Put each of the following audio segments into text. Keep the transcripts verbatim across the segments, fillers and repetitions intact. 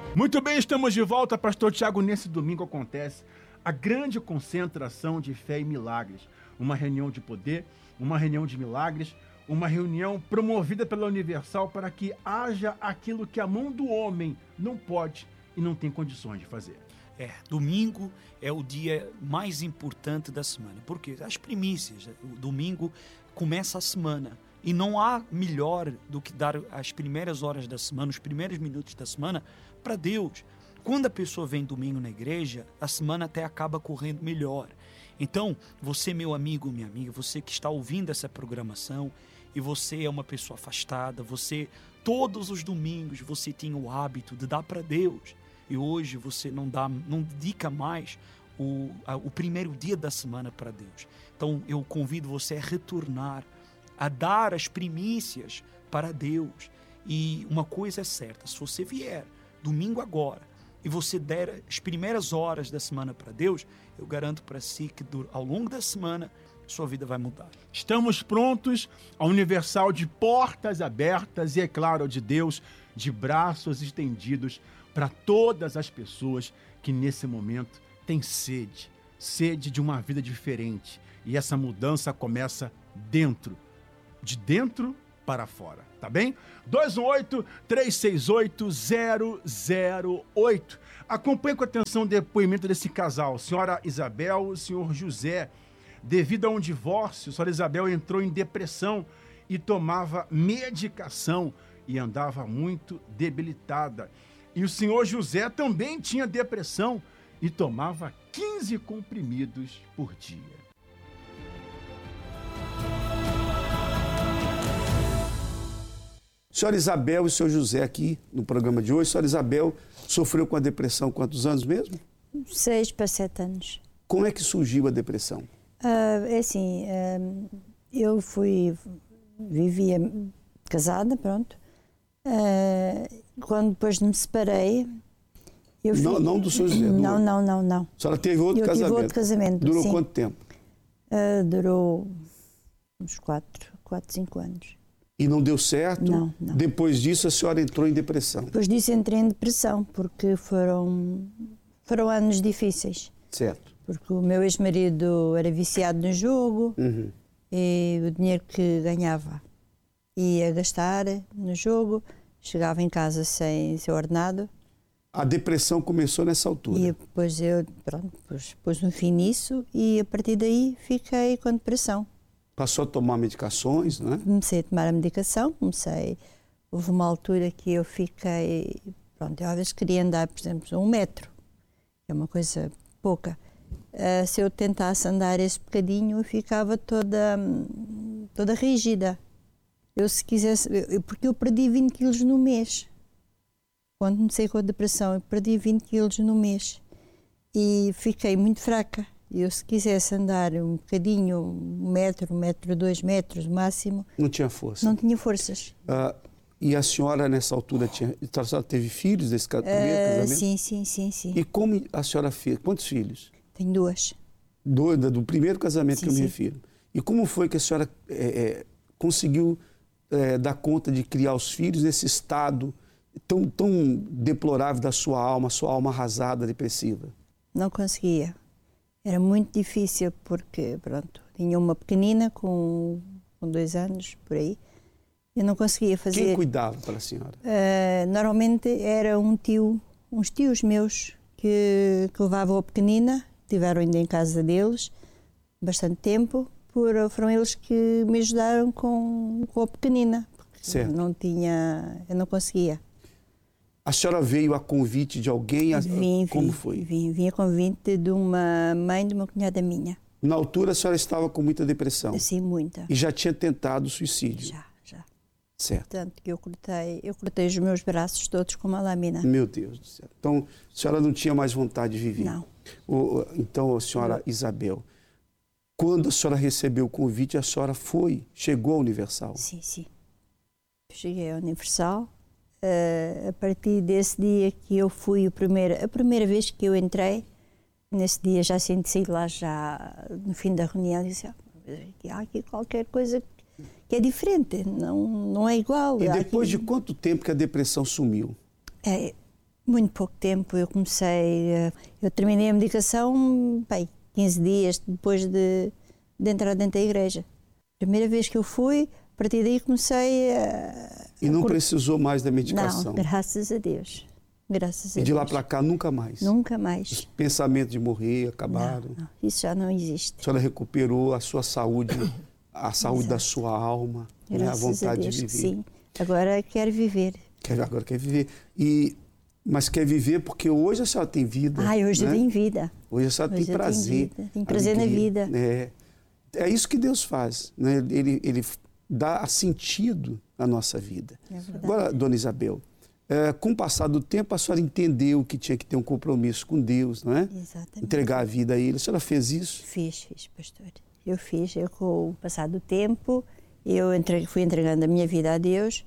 Muito bem, estamos de volta, pastor Tiago. Nesse domingo acontece a grande concentração de fé e milagres. Uma reunião de poder, uma reunião de milagres, uma reunião promovida pela Universal para que haja aquilo que a mão do homem não pode e não tem condições de fazer. É, domingo é o dia mais importante da semana. Por quê? As primícias. O domingo começa a semana. E não há melhor do que dar as primeiras horas da semana, os primeiros minutos da semana, para Deus. Quando a pessoa vem domingo na igreja, a semana até acaba correndo melhor. Então, você, meu amigo, minha amiga, você que está ouvindo essa programação, e você é uma pessoa afastada, você, todos os domingos, você tinha o hábito de dar para Deus, e hoje você não dá, não dedica mais o, a, o primeiro dia da semana para Deus. Então, eu convido você a retornar, a dar as primícias para Deus. E uma coisa é certa, se você vier domingo agora e você der as primeiras horas da semana para Deus, eu garanto para si que ao longo da semana sua vida vai mudar. Estamos prontos, a Universal de portas abertas e, é claro, de Deus de braços estendidos para todas as pessoas que nesse momento têm sede, sede de uma vida diferente. E essa mudança começa dentro, de dentro para fora, tá bem? dois um oito, três seis oito, zero zero oito. Acompanhe com atenção o depoimento desse casal, senhora Isabel e senhor José. Devido a um divórcio, a senhora Isabel entrou em depressão e tomava medicação e andava muito debilitada. E o senhor José também tinha depressão e tomava quinze comprimidos por dia. Senhora Isabel e senhor José aqui no programa de hoje. Senhora Isabel sofreu com a depressão quantos anos mesmo? Seis para sete anos. Como é que surgiu a depressão? Uh, é assim, uh, eu fui, vivia casada, pronto. Uh, quando depois me separei... Eu fui... não, não do senhor José? Não, do... não, não, não. A senhora teve outro eu casamento? Tive outro casamento, Durou sim. quanto tempo? Uh, durou uns quatro, quatro, cinco anos. E não deu certo? Não, não. Depois disso a senhora entrou em depressão? Depois disso entrei em depressão, porque foram, foram anos difíceis. Certo. Porque o meu ex-marido era viciado no jogo, uhum. e o dinheiro que ganhava ia gastar no jogo, chegava em casa sem ser ordenado. A depressão começou nessa altura? E depois eu, pronto, depois, pus um fim nisso e a partir daí fiquei com depressão. Passou a tomar medicações, não é? Comecei a tomar a medicação, comecei... Houve uma altura que eu fiquei... Pronto, eu às vezes queria andar, por exemplo, um metro, que é uma coisa pouca. Uh, se eu tentasse andar esse bocadinho, eu ficava toda, toda rígida. Eu se quisesse... Eu, porque eu perdi vinte quilos no mês. Quando comecei com a depressão, eu perdi vinte quilos no mês. E fiquei muito fraca. Eu, se quisesse andar um bocadinho, um metro, um metro, dois metros máximo... Não tinha força? Não tinha forças. Uh, e a senhora, nessa altura, tinha, a senhora teve filhos desse primeiro uh, casamento? Sim, sim, sim, sim. E como a senhora fez? Quantos filhos? Tenho duas. Do, do primeiro casamento, sim, que eu me sim. refiro. E como foi que a senhora é, é, conseguiu é, dar conta de criar os filhos nesse estado tão, tão deplorável da sua alma, sua alma arrasada, depressiva? Não conseguia. Era muito difícil porque, pronto, tinha uma pequenina com, com dois anos, por aí. Eu não conseguia fazer... Quem cuidava para a senhora? Uh, normalmente era um tio, uns tios meus que, que levavam a pequenina, estiveram ainda em casa deles bastante tempo, por, foram eles que me ajudaram com, com a pequenina, porque certo. não tinha, eu não conseguia. A senhora veio a convite de alguém? A... Vim, Como vim, foi? Vim, vim a convite de uma mãe de uma cunhada minha. Na altura a senhora estava com muita depressão? Sim, muita. E já tinha tentado suicídio? Já, já. Certo. Tanto que eu cortei, eu cortei os meus braços todos com uma lâmina. Meu Deus do céu. Então, a senhora não tinha mais vontade de viver? Não. O, então, a senhora não. Isabel, quando a senhora recebeu o convite, a senhora foi, chegou à Universal? Sim, sim. Cheguei à Universal. Uh, a partir desse dia que eu fui a primeira, a primeira vez que eu entrei, nesse dia já senti lá, já no fim da reunião, disse, ah, há aqui qualquer coisa que é diferente, não, não é igual. E depois aqui... de quanto tempo que a depressão sumiu? É, Muito pouco tempo. Eu comecei, eh, eu terminei a medicação, bem, quinze dias depois de, de entrar dentro da igreja. Primeira vez que eu fui, a partir daí comecei a... E não a... precisou mais da medicação? Não, graças a Deus. Graças a E de Deus. lá para cá, nunca mais? Nunca Os mais. pensamentos de morrer acabaram? Não, não, isso já não existe. A senhora recuperou a sua saúde, a saúde Exato. da sua alma, né? A Graças vontade a Deus de que viver. sim. Agora quero viver. Quer, agora quer viver. E, mas quer viver porque hoje a senhora tem vida. Ai, hoje né? eu tenho vida. Hoje a senhora Hoje tem eu tenho prazer. vida. Tenho prazer na alegria. vida. É, é isso que Deus faz. Né? Ele, ele dá sentido à nossa vida. É verdade. Agora, dona Isabel, é, com o passar do tempo, a senhora entendeu que tinha que ter um compromisso com Deus, não é? Exatamente. Entregar a vida a Ele. A senhora fez isso? Fiz, fiz, pastor. Eu fiz. Eu, com o passar do tempo, eu entregue, fui entregando a minha vida a Deus.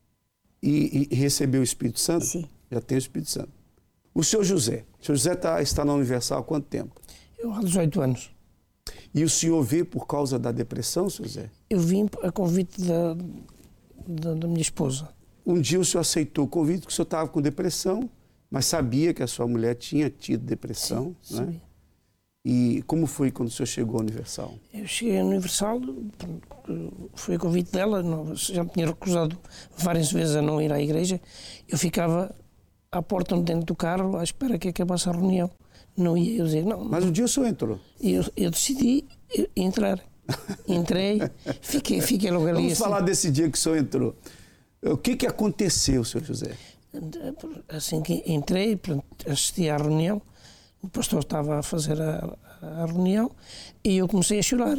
E, e recebeu o Espírito Santo? Sim. Já tem o Espírito Santo. O senhor José. O senhor José tá, está na Universal há quanto tempo? Eu há dezoito anos. E o senhor veio por causa da depressão, senhor José? Eu vim a convite da, da, da minha esposa. Um dia o senhor aceitou o convite porque o senhor estava com depressão, mas sabia que a sua mulher tinha tido depressão, Sim, né? sabia. E como foi quando o senhor chegou à Universal? Eu cheguei à Universal, foi a convite dela, não, já me tinha recusado várias vezes a não ir à igreja. Eu ficava à porta dentro do carro à espera que acabasse a reunião. Não ia, eu dizia, não. Mas um dia o senhor entrou. Eu, eu decidi entrar. Entrei, fiquei, fiquei logo ali. Vamos assim. falar desse dia que o senhor entrou. O que, que aconteceu, senhor José? Assim que entrei, assisti à reunião, o pastor estava a fazer a, a reunião e eu comecei a chorar.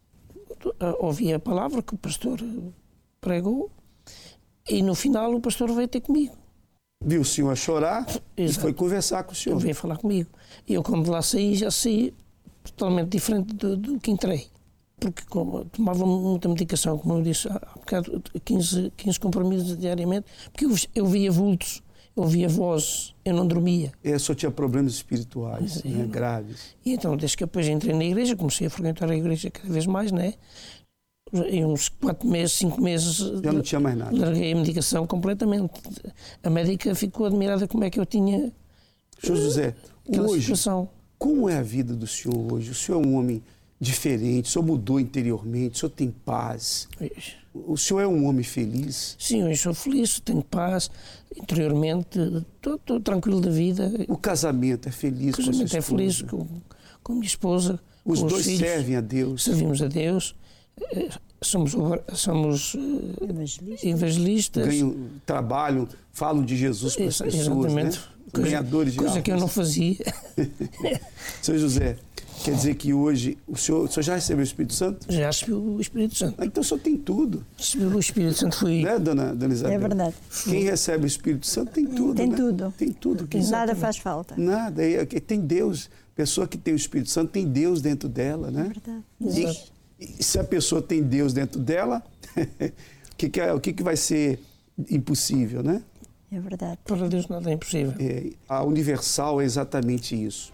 Ouvi a palavra que o pastor pregou e no final o pastor veio ter comigo. Viu o senhor a chorar e Exato. foi conversar com o senhor. Ele veio falar comigo. E eu, quando de lá saí, já saí totalmente diferente do, do que entrei. Porque como, tomava muita medicação, como eu disse há bocado, quinze, quinze comprimidos diariamente, porque eu, eu via vultos, eu via vozes, eu não dormia. É, só tinha problemas espirituais, Sim. né, graves. E então, desde que depois entrei na igreja, comecei a frequentar a igreja cada vez mais, né? Em uns quatro meses, cinco meses... Já não tinha mais nada. Larguei a medicação completamente. A médica ficou admirada como é que eu tinha... Senhor José, aquela hoje, situação. como é a vida do senhor hoje? O senhor é um homem diferente, o senhor mudou interiormente, o senhor tem paz. O senhor é um homem feliz? Sim, eu sou feliz, tenho paz interiormente, estou tranquilo da vida. O casamento é feliz O casamento com a sua é feliz esposa? com, com a minha esposa, Os com dois os filhos. servem a Deus? Servimos a Deus, eh, somos, somos eh, Evangelista. evangelistas. Ganham, trabalham, falam de Jesus para as Exa- pessoas, exatamente. né? Coisa, Ganhadores de coisa que eu não almas. fazia. Senhor José, quer dizer que hoje o senhor, o senhor já recebeu o Espírito Santo? Já recebi o Espírito Santo. Ah, então o senhor tem tudo, Recebi o Espírito Santo, fui... né, dona, dona Isabel? É verdade. Quem recebe o Espírito Santo tem tudo, Tem né? tudo. Tem tudo. que- Nada faz falta. Nada. E, e tem Deus. Pessoa que tem o Espírito Santo tem Deus dentro dela, né? É verdade. E, Exato. e se a pessoa tem Deus dentro dela, o que, que, é, o que, que vai ser impossível, né? É verdade. Para Deus nada é impossível. É, a Universal é exatamente isso.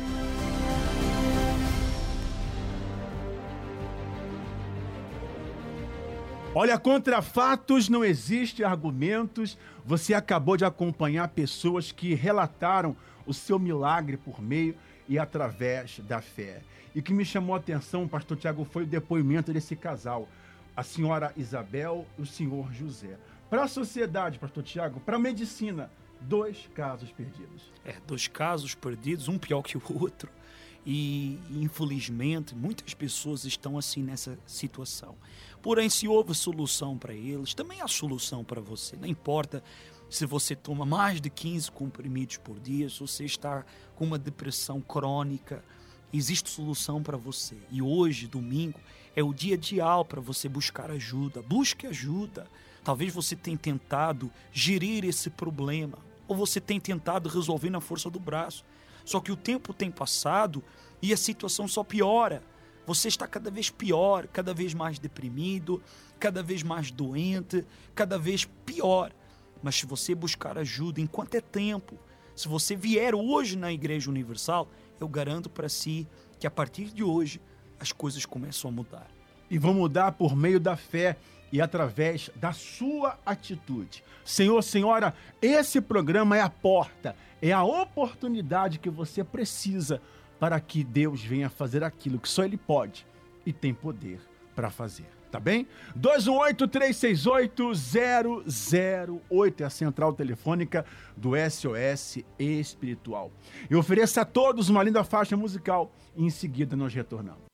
Olha, contra fatos não existe argumentos. Você acabou de acompanhar pessoas que relataram o seu milagre por meio e através da fé. E o que me chamou a atenção, pastor Tiago, foi o depoimento desse casal, a senhora Isabel e o senhor José. Para a sociedade, pastor Tiago, para a medicina, dois casos perdidos. É, dois casos perdidos, um pior que o outro. E, infelizmente, muitas pessoas estão assim nessa situação. Porém, se houve solução para eles, também há solução para você. Não importa se você toma mais de quinze comprimidos por dia, se você está com uma depressão crônica, existe solução para você. E hoje, domingo, é o dia ideal para você buscar ajuda. Busque ajuda. Talvez você tenha tentado gerir esse problema, ou você tenha tentado resolver na força do braço. Só que o tempo tem passado e a situação só piora. Você está cada vez pior, cada vez mais deprimido, cada vez mais doente, cada vez pior. Mas se você buscar ajuda enquanto é tempo, se você vier hoje na Igreja Universal, eu garanto para si que a partir de hoje as coisas começam a mudar. e vão mudar por meio da fé e através da sua atitude. Senhor, Senhora, esse programa é a porta, é a oportunidade que você precisa para que Deus venha fazer aquilo que só Ele pode e tem poder para fazer. Tá bem? dois um oito, três seis oito, zero zero oito é a central telefônica do S O S Espiritual. Eu ofereço a todos uma linda faixa musical e em seguida nós retornamos.